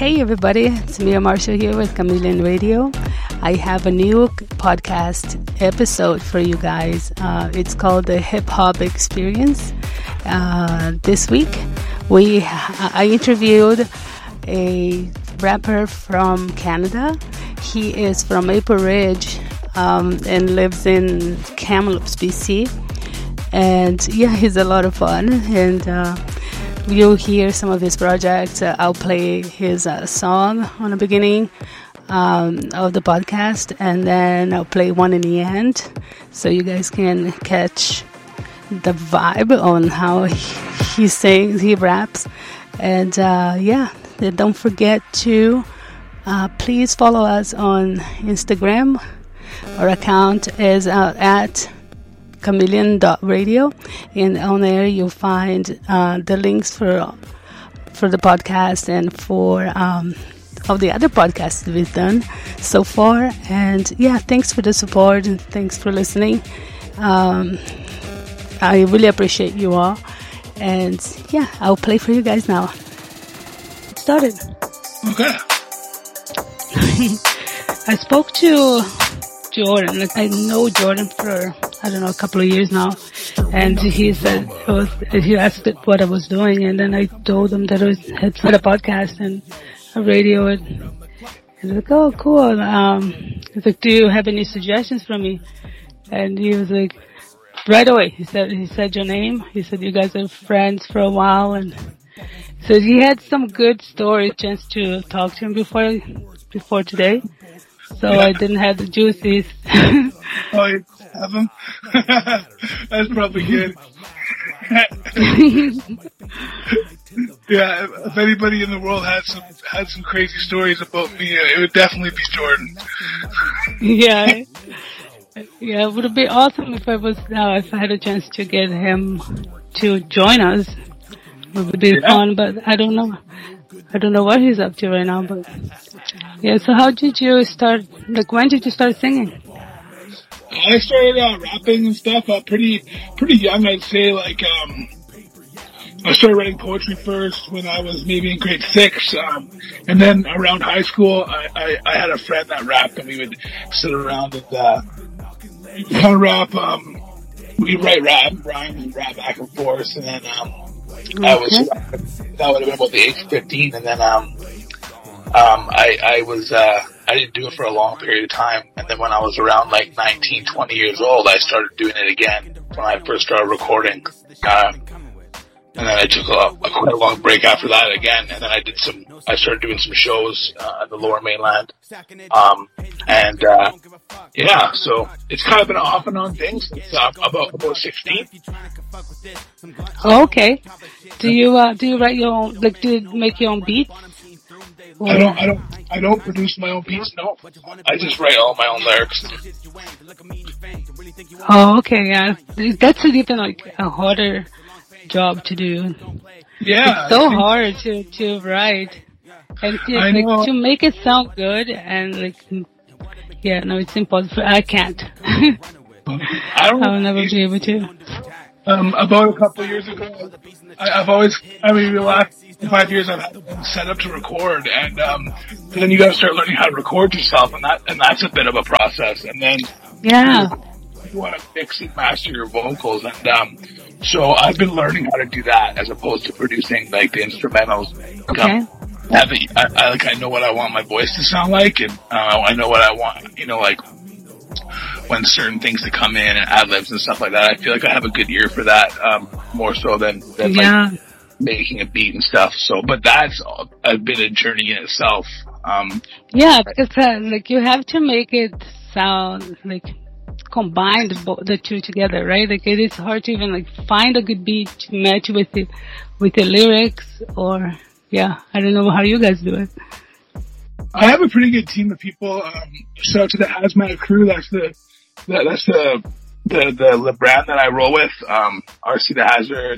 Hey everybody, it's Mia Marshall here with Chameleon Radio. I have a new podcast episode for you guys. It's called the Hip Hop Experience. This week, I interviewed a rapper from Canada. He is from Maple Ridge and lives in Kamloops, BC. And yeah, he's a lot of fun. And you'll hear some of his projects. I'll play his song on the beginning of the podcast, and then I'll play one in the end, so you guys can catch the vibe on how he sings, he raps. And don't forget to please follow us on Instagram. Our account is at chameleon.radio, and on there you'll find the links for the podcast and for all the other podcasts that we've done so far. And yeah, thanks for the support and thanks for listening. I really appreciate you all. And yeah, I'll play for you guys now. Started. Okay. I spoke to Jordan. Like, I know Jordan for, I don't know, a couple of years now. And he said, he asked what I was doing. And then I told him that I had a podcast and a radio. And he was like, oh, cool. He's like, do you have any suggestions for me? And he was like, right away. He said your name. He said, you guys are friends for a while. And so he had some good stories, chance to talk to him before today. So yeah. I didn't have the juices. Oh, you have them? That's probably good. Yeah, if anybody in the world had some crazy stories about me, it would definitely be Jordan. Yeah. Yeah, it would be awesome if I had a chance to get him to join us. It would be fun, but I don't know what he's up to right now, but yeah, so how did you start, when did you start singing? I started rapping and stuff pretty young, I'd say. I started writing poetry first when I was maybe in grade 6, and then around high school, I had a friend that rapped, and we would sit around and kind of rap. We'd write rhymes and rap back and forth, and then that would have been about the age of 15, and then I didn't do it for a long period of time, and then when I was around 19, 20 years old, I started doing it again when I first started recording, and then I took quite a long break after that again, and then I started doing some shows at the Lower Mainland, so it's kind of been an off and on thing since about 16. Oh, okay. Do you write your own, do you make your own beats? I don't produce my own beats, no. I just write all my own lyrics. Oh, okay, yeah. That's even a harder job to do. Yeah. It's so hard to write. And to make it sound good and it's impossible. I can't. I'll never be able to. About a couple of years ago, the last 5 years I've been set up to record, and then you gotta start learning how to record yourself, and that's a bit of a process, and then you want to mix and master your vocals, and so I've been learning how to do that as opposed to producing the instrumentals. Okay. I know what I want my voice to sound like, and I know what I want, when certain things to come in and ad-libs and stuff like that. I feel like I have a good ear for that, more so than making a beat and stuff. So, but that's a bit of a journey in itself. Because you have to make it sound combine the two together, right? It is hard to even find a good beat to match with the lyrics, or I don't know how you guys do it. I have a pretty good team of people. Shout out to the Hazmat crew. That's the brand that I roll with. RC the Hazard,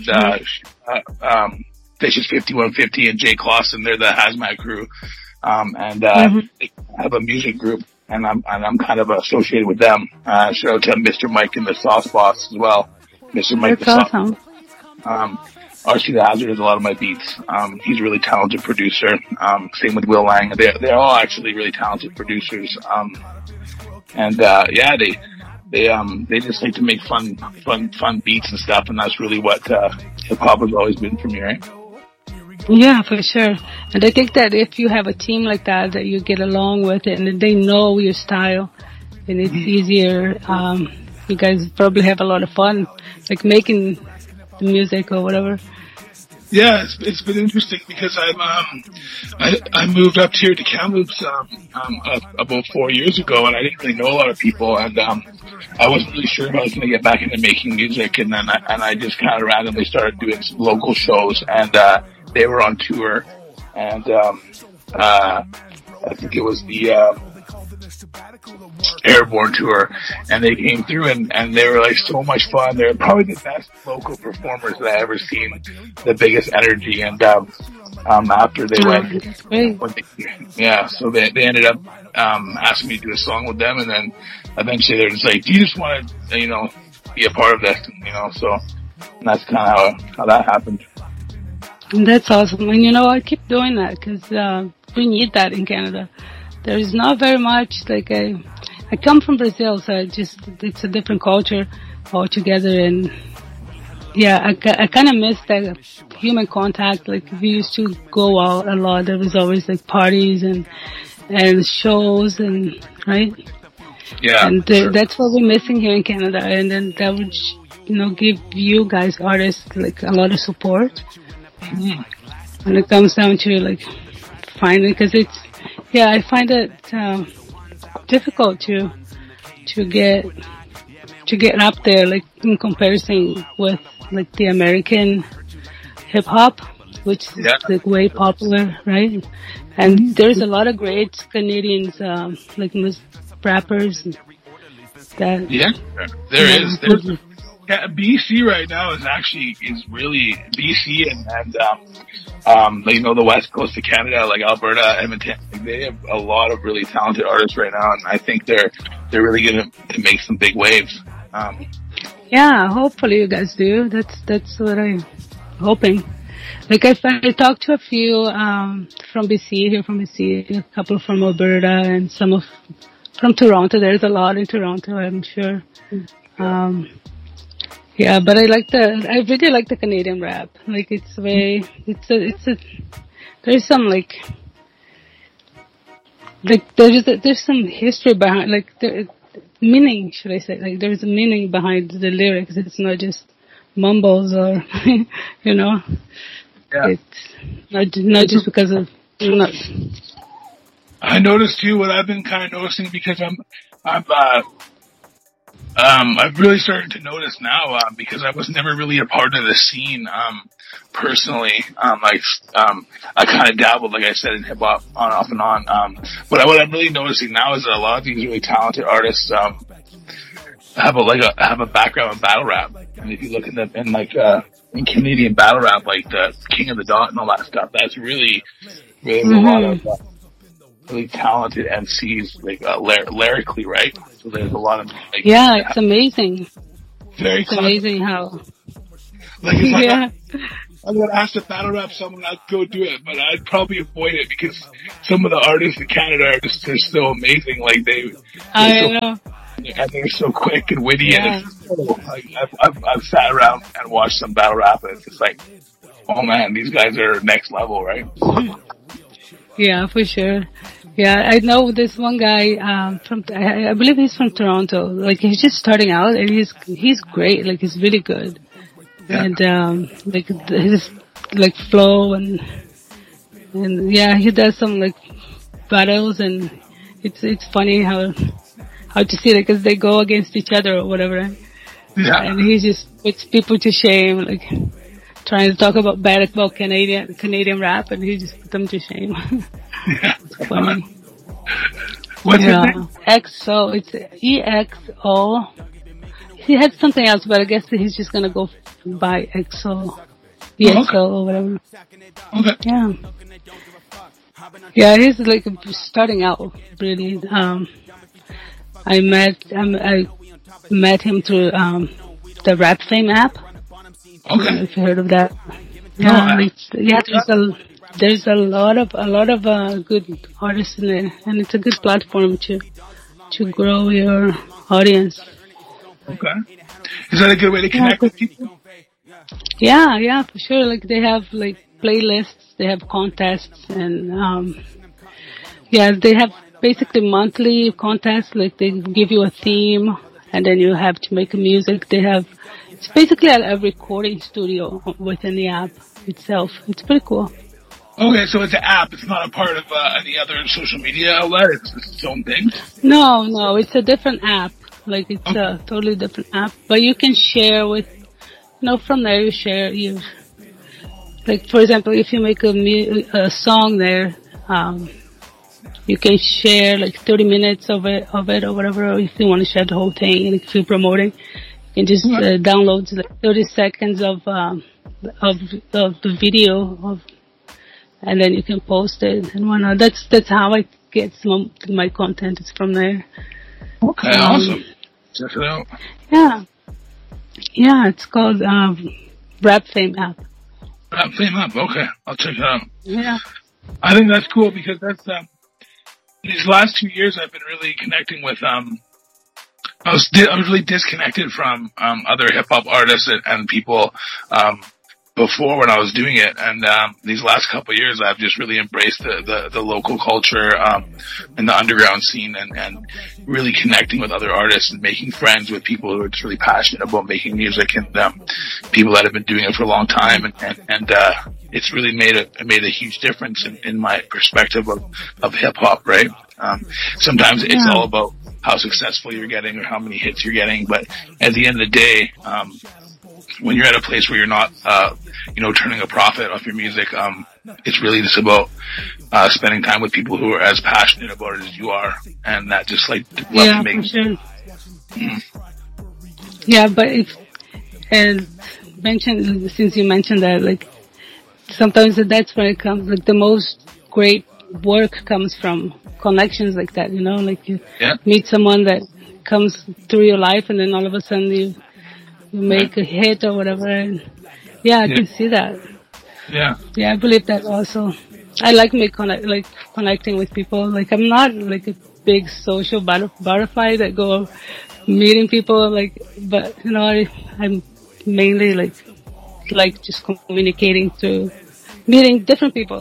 Fishes 5150 and Jay Clausen. They're the Hazmat crew. They have a music group, and I'm kind of associated with them. Shout out to Mr. Mike and the Sauce Boss as well. Mr. Mike the Sauce. Awesome. RC the Hazard does a lot of my beats. He's a really talented producer. Same with Will Lang. They're all actually really talented producers. They just like to make fun beats and stuff, and that's really what hip hop has always been for me, right? Yeah, for sure. And I think that if you have a team like that you get along with it, and they know your style, and it's easier. You guys probably have a lot of fun, like making the music or whatever. Yeah, it's been interesting because I moved up here to Kamloops about 4 years ago, and I didn't really know a lot of people, and I wasn't really sure if I was going to get back into making music, and then I just kind of randomly started doing some local shows, and they were on tour, and I think it was the Airborne tour, and they came through, and they were like so much fun. They're probably the best local performers that I ever seen, the biggest energy, and after they so they ended up asking me to do a song with them, and then eventually they're just like, do you just want to be a part of this, so that's kind of how that happened. That's awesome. And I keep doing that because we need that in Canada. There is not very much, like I come from Brazil, so it's a different culture altogether, and yeah, I kind of miss that human contact. Like we used to go out a lot. There was always like parties and shows and right. Yeah. And that's what we're missing here in Canada, and then that would give you guys artists like a lot of support when it comes down to like finding, because I find it difficult to get up there, like in comparison with like the American hip hop, which is like way popular, right? And there's a lot of great Canadians, like rappers. That there is. Yeah, BC right now is really BC and the West Coast of Canada, like Alberta, Edmonton. They have a lot of really talented artists right now, and I think they're really going to make some big waves. Yeah, hopefully you guys do. That's what I'm hoping. Like I talked to a few from BC, a couple from Alberta, and some from Toronto. There's a lot in Toronto, I'm sure. Yeah, but I really like the Canadian rap. Like there's some there's some history behind, like meaning, should I say? Like there's a meaning behind the lyrics. It's not just mumbles or, Yeah. It's not just because of. I noticed too what I've been kind of noticing, because I've really started to notice now, because I was never really a part of the scene, personally. I kind of dabbled, like I said, in hip hop off and on. But what I'm really noticing now is that a lot of these really talented artists, have a background in battle rap. And if you look in Canadian battle rap, like the King of the Dot and all that stuff, that's really a lot of, really talented MCs, like lyrically, right? So there's a lot of it's amazing. It's amazing how. Like if I'm gonna ask to battle rap someone, I'd go do it, but I'd probably avoid it because some of the artists in Canada are just so amazing. Like I know. And they're so quick and witty, and it's like I've sat around and watched some battle rap, and it's just like, oh man, these guys are next level, right? Yeah, for sure. Yeah, I know this one guy I believe he's from Toronto. Like he's just starting out, and he's great. Like he's really good, and his like flow and he does some like battles, and it's funny how to see it, because they go against each other or whatever. Yeah, and he just puts people to shame, like trying to talk about Canadian rap, and he just put them to shame. Yeah. It's funny. What's his name? EXO. It's EXO. He had something else, but I guess he's just gonna go by EXO. EXO or whatever. Okay. Yeah. Yeah, he's like starting out really. I met him through the Rap Fame app. Okay. If you heard of that. Yeah, there's a lot of good artists in there, and it's a good platform to grow your audience. Okay. Is that a good way to connect with people? Yeah, for sure. Like they have like playlists, they have contests, and they have basically monthly contests. Like they give you a theme, and then you have to make music. It's basically a recording studio within the app itself. It's pretty cool. Okay, so it's an app. It's not a part of any other social media outlet. It's its own thing. No, it's a different app. Like it's a totally different app, but you can share with. From there you like, for example, if you make a song there, you can share like 30 minutes of it or whatever. Or if you want to share the whole thing, and if you're promoting, you can just download like 30 seconds of the video and then you can post it and whatnot. That's how I get some of my content. It's from there. Okay, awesome. Check it out. Yeah, it's called Rap Fame app. Rap Fame app. Okay, I'll check it out. Yeah, I think that's cool because that's these last 2 years I've been really connecting with. I was really disconnected from other hip hop artists and people before when I was doing it, and these last couple of years I've just really embraced the local culture and the underground scene, and really connecting with other artists and making friends with people who are just really passionate about making music, and people that have been doing it for a long time, and it's really made a huge difference in my perspective of hip hop, right? Sometimes it's all about how successful you're getting or how many hits you're getting, but at the end of the day, when you're at a place where you're not, turning a profit off your music, it's really just about spending time with people who are as passionate about it as you are, and that just like love to make. For sure. Yeah, but since you mentioned that, like sometimes that's where it comes. Like the most great work comes from connections like that. Like you meet someone that comes through your life, and then all of a sudden you make a hit or whatever, and I can see that. Yeah, I believe that also. I like connecting with people. Like I'm not like a big social butterfly that go meeting people, but I'm mainly like just communicating through meeting different people.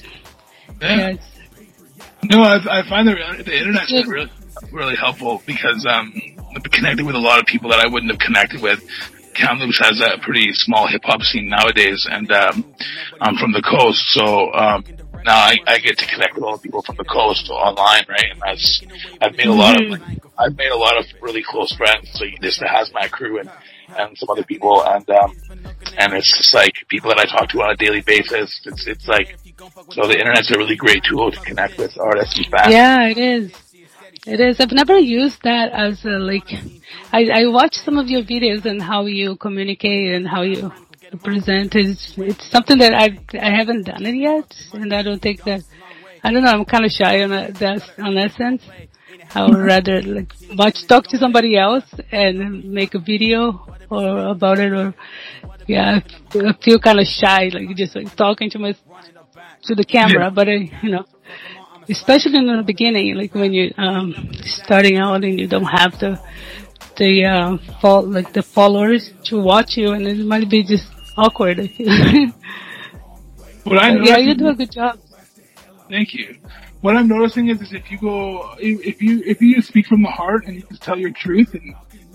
No, I find the internet's really, really helpful because connected with a lot of people that I wouldn't have connected with. Kamloops has a pretty small hip hop scene nowadays, and I'm from the coast, so now I get to connect with all the people from the coast online, right? And I've made a lot of really close friends. So this has my crew and some other people, and it's just like people that I talk to on a daily basis. It's like, so the internet's a really great tool to connect with artists and fans. Yeah, it is. It is. I've never used that as I watch some of your videos and how you communicate and how you present. It's something that I haven't done it yet, and I don't think that, I don't know, I'm kind of shy on that sense. I would rather talk to somebody else and make a video about it, or I feel kind of shy, just talking to the camera, but especially in the beginning, like when you're starting out and you don't have the followers to watch you, and it might be just awkward. You do a good job. Thank you. What I'm noticing is if you speak from the heart and you just tell your truth, and